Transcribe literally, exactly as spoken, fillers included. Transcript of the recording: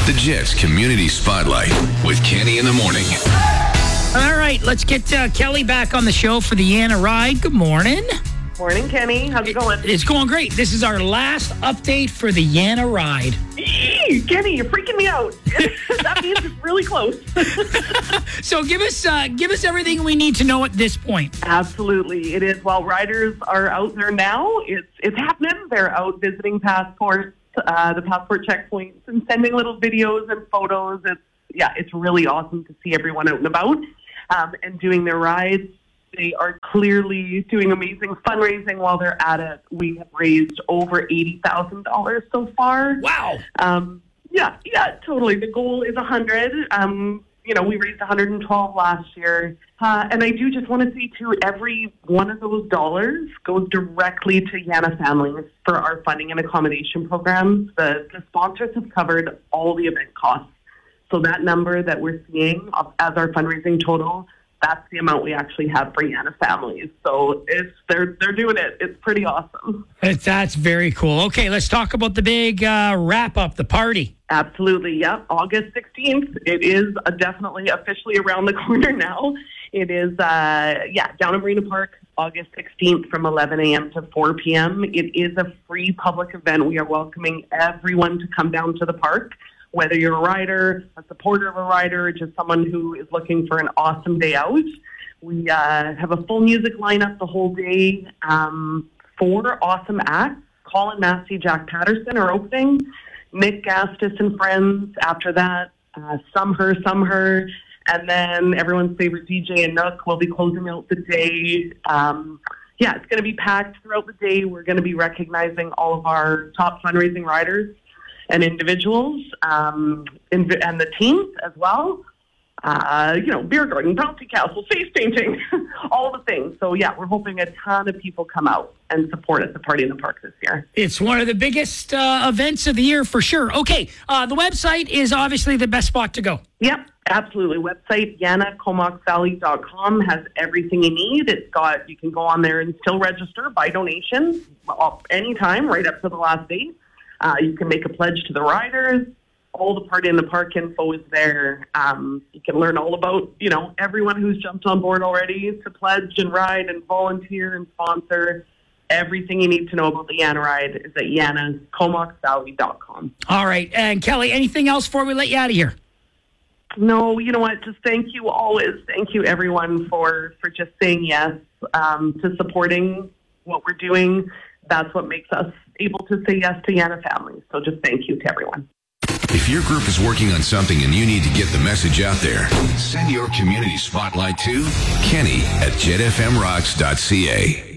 The Jets Community Spotlight with Kenny in the morning. All right, let's get uh, Kelly back on the show for the Yana Ride. Good morning. Morning, Kenny. How's it going? It's going great. This is our last update for the Yana Ride. Eee, Kenny, you're freaking me out. That means it's really close. So give us uh, give us everything we need to know at this point. Absolutely. It is. While riders are out there now, it's it's happening. They're out visiting passports, uh, the passport checkpoints, and sending little videos and photos. It's yeah, it's really awesome to see everyone out and about um, and doing their rides. They are clearly doing amazing fundraising while they're at it. We have raised over eighty thousand dollars so far. Wow. Um, yeah, yeah, totally. The goal is one hundred. Um, you know, we raised one hundred twelve last year. Uh, and I do just want to say, too, every one of those dollars goes directly to Yana families for our funding and accommodation programs. The, the sponsors have covered all the event costs. So that number that we're seeing as our fundraising total, that's the amount we actually have for Yana families. So it's they're they're doing it. It's pretty awesome. That's very cool. Okay, let's talk about the big uh, wrap up, the party. Absolutely. Yep. August sixteenth. It is uh, definitely officially around the corner now. It is, uh, yeah, down in Marina Park, August sixteenth from eleven a.m. to four p.m. It is a free public event. We are welcoming everyone to come down to the park. Whether you're a rider, a supporter of a rider, or just someone who is looking for an awesome day out. We uh, have a full music lineup the whole day. Um, four awesome acts. Colin Massey, Jack Patterson are opening. Nick Gastis and Friends after that. Uh, some Her, Some Her. And then everyone's favorite D J and Nook will be closing out the day. Um, yeah, it's going to be packed throughout the day. We're going to be recognizing all of our top fundraising riders and individuals, um, and the teams as well. Uh, you know, beer garden, bouncy castle, face painting, all the things. So, yeah, we're hoping a ton of people come out and support us at Party in the Park this year. It's one of the biggest uh, events of the year for sure. Okay, uh, the website is obviously the best spot to go. Yep, absolutely. Website, yana comox valley dot com, has everything you need. It's got, you can go on there and still register by donation anytime, right up to the last date. Uh, you can make a pledge to the riders. All the Party in the Park info is there. Um, you can learn all about, you know, everyone who's jumped on board already to pledge and ride and volunteer and sponsor. Everything you need to know about the Yana Ride is at yana comox valley dot com. All right. And Kelly, anything else before we let you out of here? No, you know what? Just thank you always. Thank you, everyone, for, for just saying yes um, to supporting what we're doing. That's what makes us able to say yes to Yana families. So just thank you to everyone. If your group is working on something and you need to get the message out there, send your community spotlight to Kenny at jet f m rocks dot c a.